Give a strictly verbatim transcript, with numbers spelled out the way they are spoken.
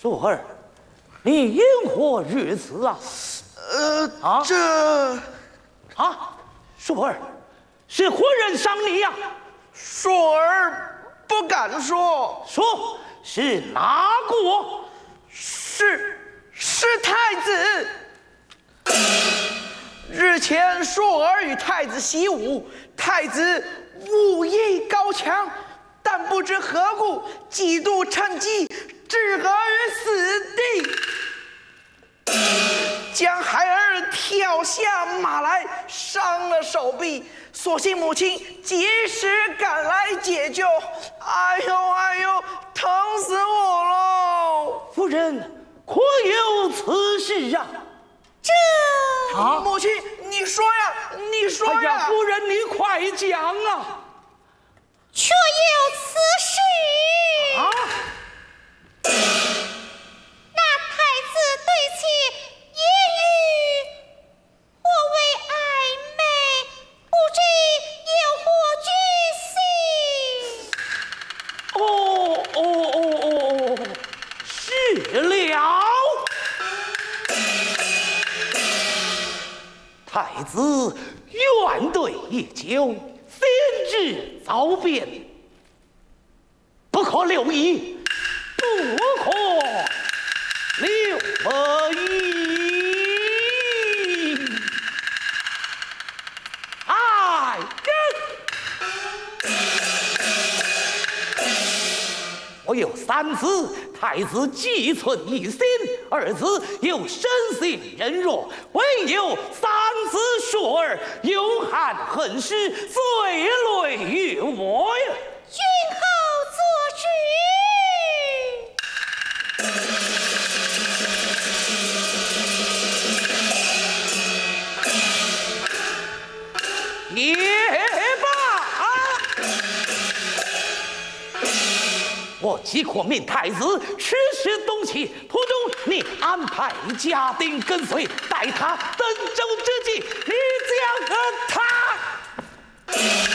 硕儿，你因何如此啊？ 呃， 啊这啊，硕儿，是何人伤你呀、 硕儿不敢说， 说是哪国？ 是是太子。日前硕儿与太子习武，太子武艺高强，但不知何故，几度趁机置儿于死地，将孩儿跳下马来，伤了手臂。所幸母亲及时赶来解救。哎呦哎呦，疼死我了！ 夫人，可有此事啊？ 这啊， 母亲，你说呀，你说哎呀， 呀！ 夫人，你快讲啊！ 确有此事。 啊， 那太子对其言语颇为暧昧，不知有何居心？ 哦哦哦哦哦，是了。太子怨对已久，先至遭变，不可留意，不可留意。爱人，我有三子，太子既存一心，二子又生性仁弱，唯有三子硕儿有憾恨事，遂累于我呀。 君后做主。 也罢，我岂可命太子吃食东齐？途中你安排家丁跟随，待他登舟之际，你将和他。